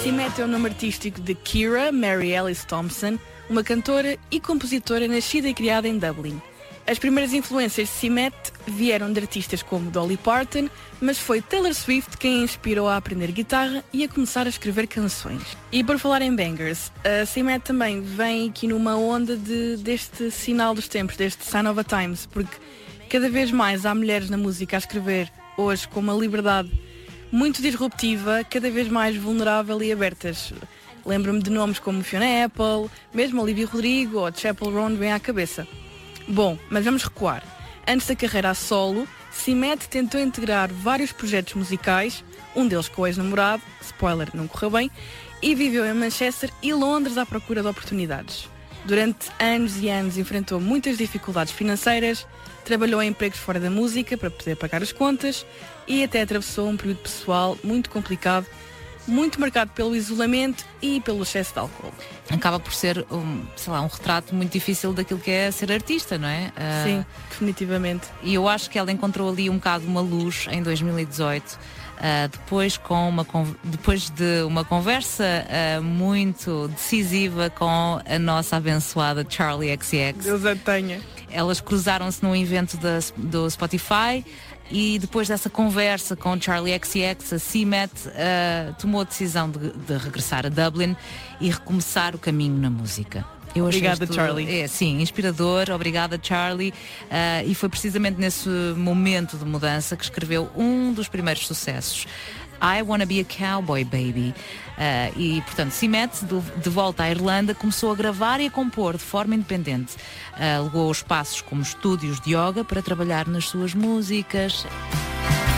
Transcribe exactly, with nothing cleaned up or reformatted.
Cimette é o nome artístico de Ciara Mary Ellis Thompson, uma cantora e compositora nascida e criada em Dublin. As primeiras influências de Cimette vieram de artistas como Dolly Parton, mas foi Taylor Swift quem a inspirou a aprender guitarra e a começar a escrever canções. E por falar em bangers, a Cimette também vem aqui numa onda de, deste sinal dos tempos, deste sign of the times, porque cada vez mais há mulheres na música a escrever hoje com uma liberdade muito disruptiva, cada vez mais vulnerável e abertas. Lembro-me de nomes como Fiona Apple, mesmo Olivia Rodrigo ou Chappell Roan vem à cabeça. Bom, mas vamos recuar. Antes da carreira a solo, Cimette tentou integrar vários projetos musicais, um deles com o ex-namorado, spoiler, não correu bem, e viveu em Manchester e Londres à procura de oportunidades. Durante anos e anos enfrentou muitas dificuldades financeiras, trabalhou em empregos fora da música para poder pagar as contas e até atravessou um período pessoal muito complicado, muito marcado pelo isolamento e pelo excesso de álcool. Acaba por ser, um, sei lá, um retrato muito difícil daquilo que é ser artista, não é? Uh, Sim, definitivamente. E eu acho que ela encontrou ali um bocado uma luz em dois mil e dezoito, uh, depois, com uma, depois de uma conversa uh, muito decisiva com a nossa abençoada Charli X C X. Deus a tenha. Elas cruzaram-se num evento da, do Spotify. E depois dessa conversa com Charli X C X, a Cimette uh, tomou a decisão de, de regressar a Dublin e recomeçar o caminho na música. Eu obrigada, Charli. É, sim, inspirador. Obrigada, Charli. Uh, e foi precisamente nesse momento de mudança que escreveu um dos primeiros sucessos, I Wanna Be a Cowboy Baby. Uh, e, portanto, Cimette, de, de volta à Irlanda, começou a gravar e a compor de forma independente. Uh, alegou espaços como estúdios de yoga para trabalhar nas suas músicas.